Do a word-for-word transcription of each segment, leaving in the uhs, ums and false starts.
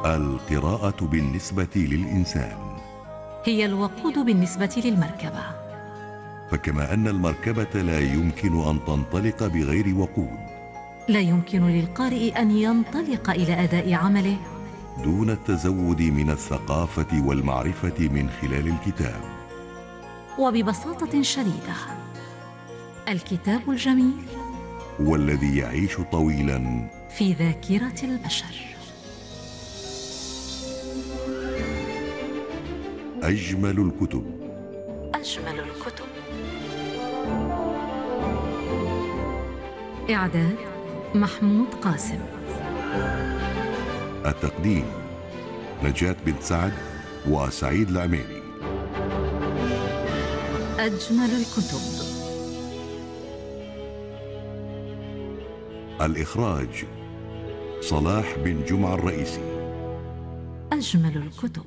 القراءة بالنسبة للإنسان هي الوقود بالنسبة للمركبة، فكما أن المركبة لا يمكن أن تنطلق بغير وقود، لا يمكن للقارئ أن ينطلق إلى أداء عمله دون التزود من الثقافة والمعرفة من خلال الكتاب. وببساطة شديدة، الكتاب الجميل هو الذي يعيش طويلا في ذاكرة البشر. أجمل الكتب. أجمل الكتب. إعداد محمود قاسم. التقديم نجاة بنت سعد وسعيد العميري. أجمل الكتب. الإخراج صلاح بن جمعة الرئيسي. أجمل الكتب.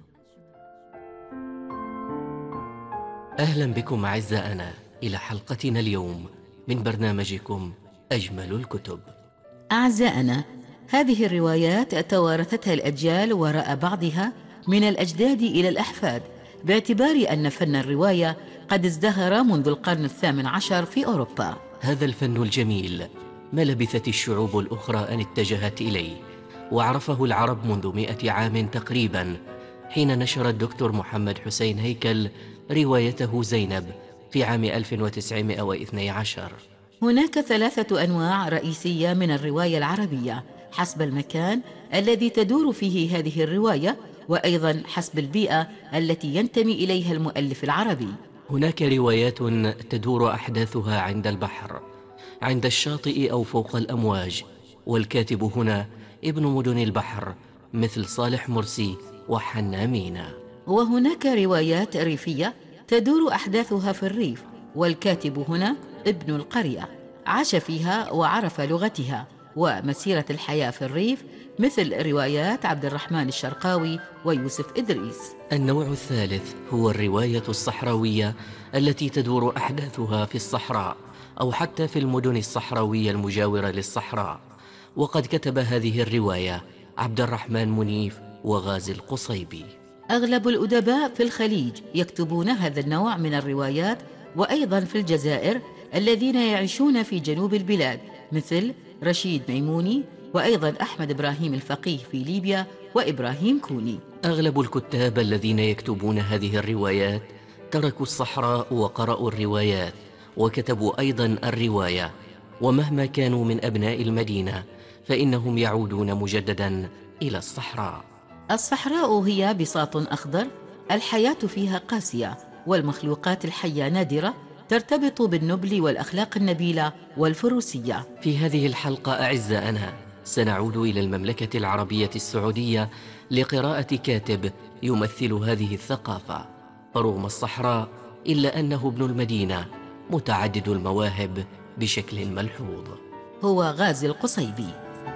أهلا بكم أعزائنا إلى حلقتنا اليوم من برنامجكم أجمل الكتب. أعزائنا، هذه الروايات توارثتها الأجيال وراء بعضها من الأجداد إلى الأحفاد، باعتبار أن فن الرواية قد ازدهر منذ القرن الثامن عشر في أوروبا. هذا الفن الجميل ما لبثت الشعوب الأخرى أن اتجهت إليه، وعرفه العرب منذ مئة عام تقريبا، حين نشر الدكتور محمد حسين هيكل روايته زينب في عام ألف وتسعمائة واثني عشر. هناك ثلاثة أنواع رئيسية من الرواية العربية حسب المكان الذي تدور فيه هذه الرواية، وأيضا حسب البيئة التي ينتمي إليها المؤلف العربي. هناك روايات تدور أحداثها عند البحر، عند الشاطئ أو فوق الأمواج، والكاتب هنا ابن مدن البحر مثل صالح مرسي وحنا مينا. وهناك روايات ريفية تدور أحداثها في الريف، والكاتب هنا ابن القرية، عاش فيها وعرف لغتها ومسيرة الحياة في الريف، مثل روايات عبد الرحمن الشرقاوي ويوسف إدريس. النوع الثالث هو الرواية الصحراوية التي تدور أحداثها في الصحراء أو حتى في المدن الصحراوية المجاورة للصحراء، وقد كتب هذه الرواية عبد الرحمن منيف وغازي القصيبي. أغلب الأدباء في الخليج يكتبون هذا النوع من الروايات، وأيضا في الجزائر الذين يعيشون في جنوب البلاد مثل رشيد ميموني، وأيضا أحمد إبراهيم الفقيه في ليبيا، وإبراهيم كوني. أغلب الكتاب الذين يكتبون هذه الروايات تركوا الصحراء وقرأوا الروايات وكتبوا أيضا الرواية، ومهما كانوا من أبناء المدينة فإنهم يعودون مجددا إلى الصحراء. الصحراء هي بساط أخضر، الحياة فيها قاسية، والمخلوقات الحية نادرة، ترتبط بالنبل والأخلاق النبيلة والفروسية. في هذه الحلقة أعزائنا سنعود إلى المملكة العربية السعودية لقراءة كاتب يمثل هذه الثقافة، رغم الصحراء إلا أنه ابن المدينة متعدد المواهب بشكل ملحوظ. هو غازي القصيبي.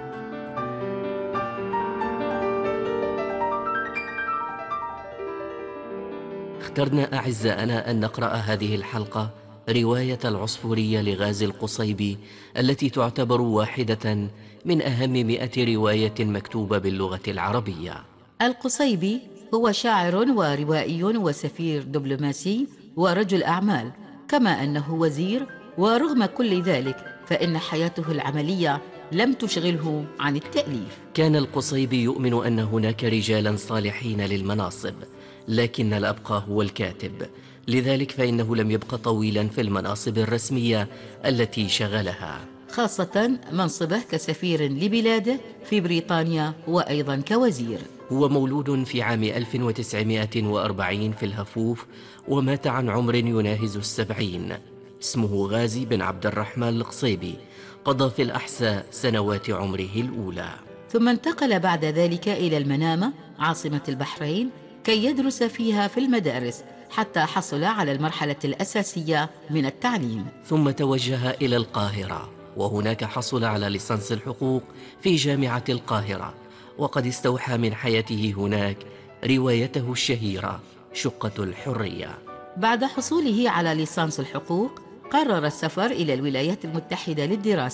اخترنا أعزائنا أن نقرأ هذه الحلقة رواية العصفورية لغازي القصيبي، التي تعتبر واحدة من أهم مئة رواية مكتوبة باللغة العربية. القصيبي هو شاعر وروائي وسفير دبلوماسي ورجل أعمال، كما أنه وزير، ورغم كل ذلك فإن حياته العملية لم تشغله عن التأليف. كان القصيبي يؤمن أن هناك رجالا صالحين للمناصب، لكن الأبقى هو الكاتب، لذلك فإنه لم يبق طويلا في المناصب الرسمية التي شغلها، خاصة منصبه كسفير لبلاده في بريطانيا وأيضا كوزير. هو مولود في عام ألف وتسعمائة وأربعين في الهفوف، ومات عن عمر يناهز السبعين. اسمه غازي بن عبد الرحمن القصيبي، قضى في الأحساء سنوات عمره الأولى، ثم انتقل بعد ذلك إلى المنامة عاصمة البحرين كي يدرس فيها في المدارس حتى حصل على المرحلة الأساسية من التعليم، ثم توجه إلى القاهرة، وهناك حصل على ليسانس الحقوق في جامعة القاهرة، وقد استوحى من حياته هناك روايته الشهيرة شقة الحرية. بعد حصوله على ليسانس الحقوق قرر السفر إلى الولايات المتحدة للدراسة،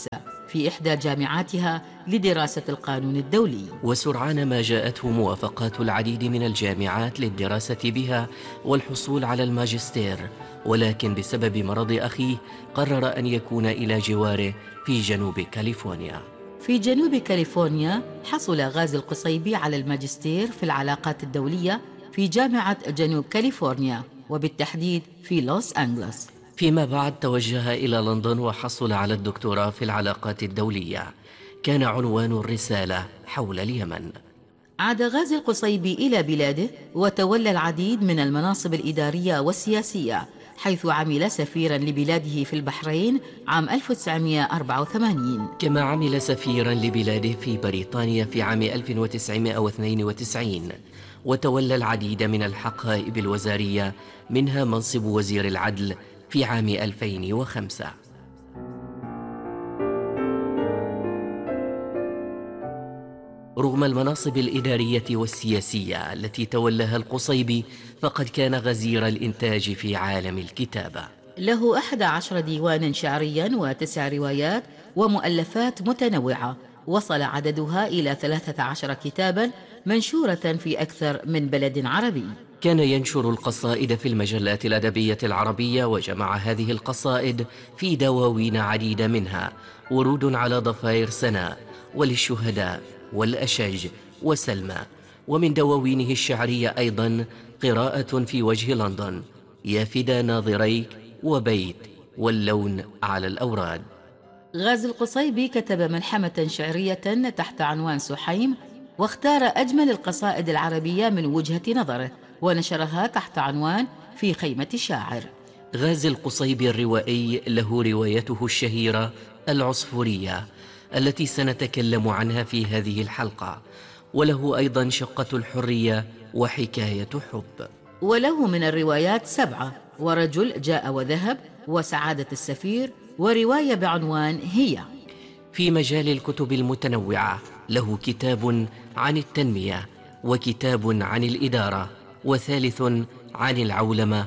في إحدى جامعاتها لدراسة القانون الدولي. وسرعان ما جاءته موافقات العديد من الجامعات للدراسة بها والحصول على الماجستير، ولكن بسبب مرض أخيه قرر أن يكون إلى جواره في جنوب كاليفورنيا. في جنوب كاليفورنيا حصل غازي القصيبي على الماجستير في العلاقات الدولية في جامعة جنوب كاليفورنيا، وبالتحديد في لوس أنجلوس. فيما بعد توجه إلى لندن وحصل على الدكتوراه في العلاقات الدولية. كان عنوان الرسالة حول اليمن. عاد غازي القصيبي إلى بلاده وتولى العديد من المناصب الإدارية والسياسية، حيث عمل سفيراً لبلاده في البحرين عام ألف وتسعمائة وأربعة وثمانين، كما عمل سفيراً لبلاده في بريطانيا في عام ألف وتسعمائة واثنين وتسعين، وتولى العديد من الحقائب الوزارية منها منصب وزير العدل في عام ألفين وخمسة. رغم المناصب الإدارية والسياسية التي تولاها القصيبي، فقد كان غزير الإنتاج في عالم الكتابة. له أحد عشر ديوانا شعريا وتسع روايات ومؤلفات متنوعة، وصل عددها إلى ثلاثة عشر كتابا منشورة في أكثر من بلد عربي. كان ينشر القصائد في المجلات الأدبية العربية، وجمع هذه القصائد في دواوين عديدة، منها ورود على ضفائر سناء، وللشهداء، والأشج، وسلمى. ومن دواوينه الشعرية أيضا قراءة في وجه لندن، يا فدا ناظريك، وبيت، واللون على الأوراد. غازي القصيبي كتب ملحمة شعرية تحت عنوان سحيم، واختار أجمل القصائد العربية من وجهة نظره ونشرها تحت عنوان في خيمة الشاعر. غازي القصيبي الروائي له روايته الشهيرة العصفورية التي سنتكلم عنها في هذه الحلقة، وله أيضا شقة الحرية وحكاية حب. وله من الروايات سبعة: ورجل جاء وذهب، وسعادة السفير، ورواية بعنوان هي. في مجال الكتب المتنوعة له كتاب عن التنمية، وكتاب عن الإدارة، وثالث عن العولمة،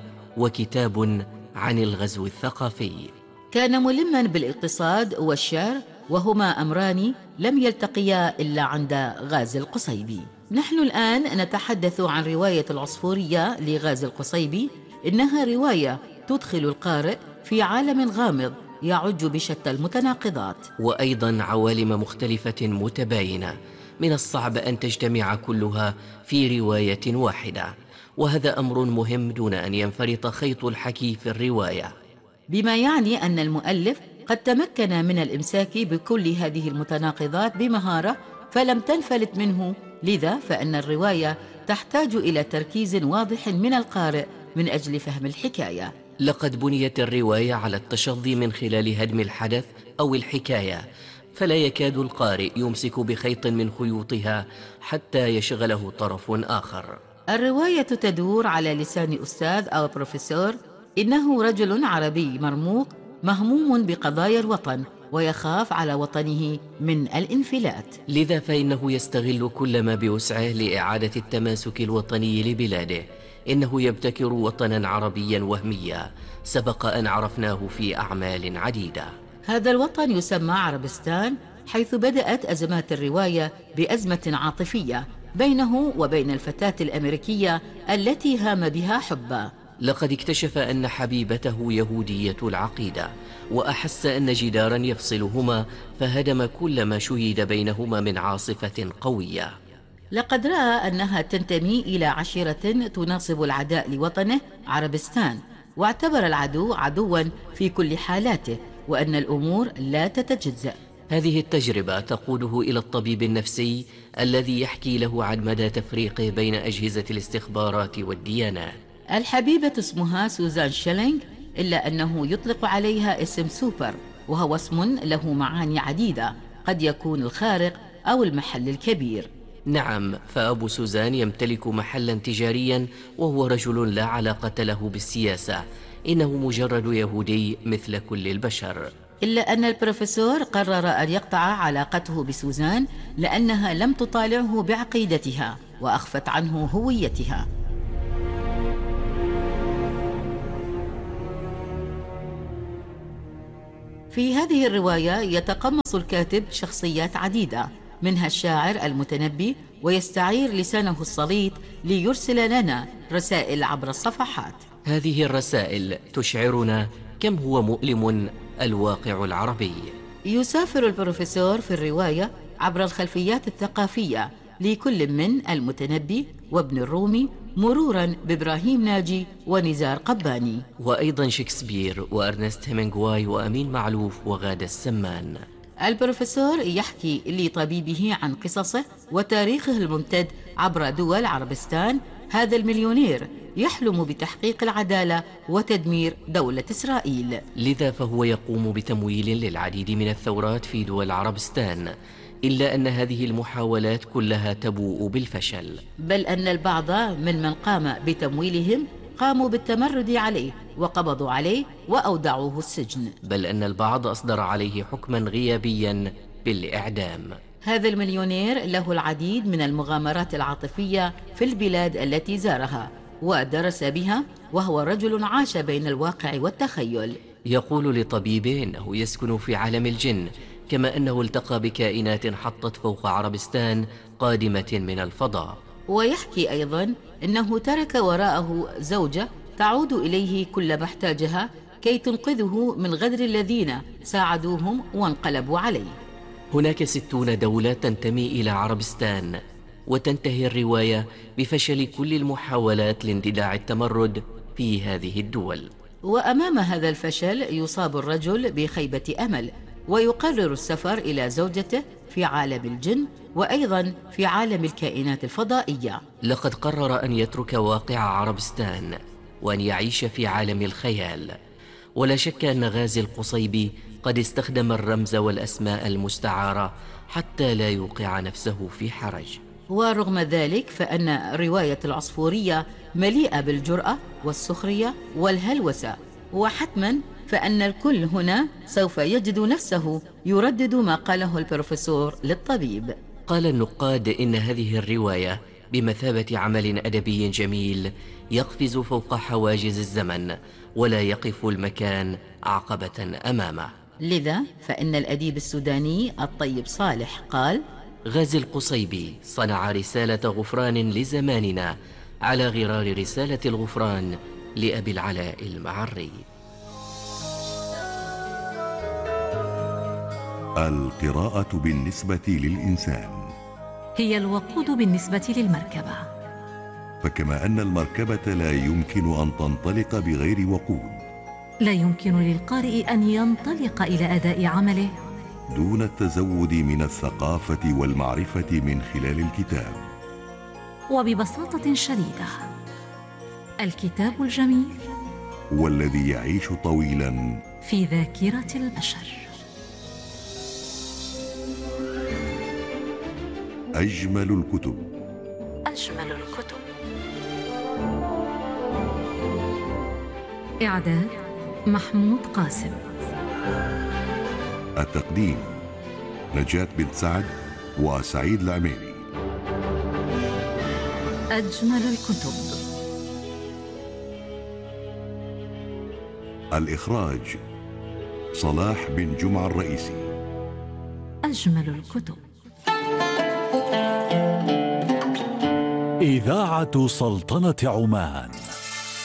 وكتاب عن الغزو الثقافي. كان ملما بالاقتصاد والشعر، وهما أمران لم يلتقيا إلا عند غازي القصيبي. نحن الآن نتحدث عن رواية العصفورية لغازي القصيبي. إنها رواية تدخل القارئ في عالم غامض يعج بشتى المتناقضات، وأيضا عوالم مختلفة متباينة من الصعب أن تجتمع كلها في رواية واحدة، وهذا أمر مهم دون أن ينفرط خيط الحكي في الرواية، بما يعني أن المؤلف قد تمكن من الإمساك بكل هذه المتناقضات بمهارة فلم تنفلت منه. لذا فإن الرواية تحتاج إلى تركيز واضح من القارئ من أجل فهم الحكاية. لقد بنيت الرواية على التشظي من خلال هدم الحدث أو الحكاية، فلا يكاد القارئ يمسك بخيط من خيوطها حتى يشغله طرف آخر. الرواية تدور على لسان أستاذ أو بروفيسور، إنه رجل عربي مرموق مهموم بقضايا الوطن، ويخاف على وطنه من الانفلات. لذا فإنه يستغل كل ما بوسعه لإعادة التماسك الوطني لبلاده. إنه يبتكر وطنا عربيا وهميا سبق أن عرفناه في أعمال عديدة. هذا الوطن يسمى عربستان، حيث بدأت أزمات الرواية بأزمة عاطفية بينه وبين الفتاة الأمريكية التي هام بها حبا. لقد اكتشف أن حبيبته يهودية العقيدة، وأحس أن جدارا يفصلهما، فهدم كل ما شيد بينهما من عاصفة قوية. لقد رأى أنها تنتمي إلى عشيرة تناصب العداء لوطنه عربستان، واعتبر العدو عدوا في كل حالاته، وأن الأمور لا تتجزأ. هذه التجربة تقوده إلى الطبيب النفسي الذي يحكي له عن مدى تفريقه بين أجهزة الاستخبارات والديانات. الحبيبة اسمها سوزان شيلينغ، إلا أنه يطلق عليها اسم سوبر، وهو اسم له معاني عديدة، قد يكون الخارق أو المحل الكبير. نعم، فأبو سوزان يمتلك محلا تجاريا، وهو رجل لا علاقة له بالسياسة، إنه مجرد يهودي مثل كل البشر. إلا أن البروفيسور قرر أن يقطع علاقته بسوزان لأنها لم تطالعه بعقيدتها وأخفت عنه هويتها. في هذه الرواية يتقمص الكاتب شخصيات عديدة، منها الشاعر المتنبي، ويستعير لسانه السليط ليرسل لنا رسائل عبر الصفحات. هذه الرسائل تشعرنا كم هو مؤلم الواقع العربي. يسافر البروفيسور في الرواية عبر الخلفيات الثقافية لكل من المتنبي وابن الرومي، مرورا بإبراهيم ناجي ونزار قباني، وأيضا شكسبير وأرنست هيمنغواي وأمين معلوف وغادة السمان. البروفيسور يحكي لطبيبه عن قصصه وتاريخه الممتد عبر دول عربستان. هذا المليونير يحلم بتحقيق العدالة وتدمير دولة إسرائيل، لذا فهو يقوم بتمويل للعديد من الثورات في دول عربستان، إلا أن هذه المحاولات كلها تبوء بالفشل، بل أن البعض من من قام بتمويلهم قاموا بالتمرد عليه وقبضوا عليه وأودعوه السجن، بل أن البعض أصدر عليه حكما غيابيا بالإعدام. هذا المليونير له العديد من المغامرات العاطفية في البلاد التي زارها ودرس بها، وهو رجل عاش بين الواقع والتخيل. يقول لطبيبه إنه يسكن في عالم الجن، كما أنه التقى بكائنات حطت فوق عربستان قادمة من الفضاء. ويحكي أيضا أنه ترك وراءه زوجة تعود إليه كل ما احتاجها كي تنقذه من غدر الذين ساعدوهم وانقلبوا عليه. هناك ستون دولة تنتمي إلى عربستان، وتنتهي الرواية بفشل كل المحاولات لاندلاع التمرد في هذه الدول. وأمام هذا الفشل يصاب الرجل بخيبة أمل، ويقرر السفر إلى زوجته في عالم الجن وأيضا في عالم الكائنات الفضائية. لقد قرر أن يترك واقع عربستان وأن يعيش في عالم الخيال، ولا شك أن غازي القصيبي قد استخدم الرمز والأسماء المستعارة حتى لا يوقع نفسه في حرج. ورغم ذلك فإن رواية العصفورية مليئة بالجرأة والسخرية والهلوسة، وحتما فإن الكل هنا سوف يجد نفسه يردد ما قاله البروفيسور للطبيب. قال النقاد إن هذه الرواية بمثابة عمل أدبي جميل يقفز فوق حواجز الزمن، ولا يقف المكان عقبة أمامه. لذا فإن الأديب السوداني الطيب صالح قال: غازي القصيبي صنع رسالة غفران لزماننا على غرار رسالة الغفران لأبي العلاء المعري. القراءة بالنسبة للإنسان هي الوقود بالنسبة للمركبة، فكما أن المركبة لا يمكن أن تنطلق بغير وقود، لا يمكن للقارئ أن ينطلق إلى أداء عمله دون التزود من الثقافة والمعرفة من خلال الكتاب. وببساطة شديدة، الكتاب الجميل هو الذي يعيش طويلا في ذاكرة البشر. أجمل الكتب أجمل الكتب. إعداد محمود قاسم. التقديم نجاة بنت سعد وسعيد العميري. أجمل الكتب. الإخراج صلاح بن جمعة الرئيسي. أجمل الكتب. إذاعة سلطنة عمان.